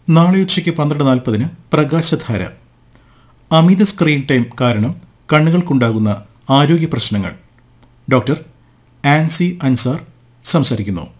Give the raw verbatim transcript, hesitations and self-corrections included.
നാളെ ഉച്ചയ്ക്ക് പന്ത്രണ്ട് നാൽപ്പതിന് പ്രകാശധാര. അമിത സ്ക്രീൻ ടൈം കാരണം കണ്ണുകൾക്കുണ്ടാകുന്ന ആരോഗ്യ പ്രശ്നങ്ങൾ. ഡോക്ടർ ആൻസി അൻസാർ സംസാരിക്കുന്നു.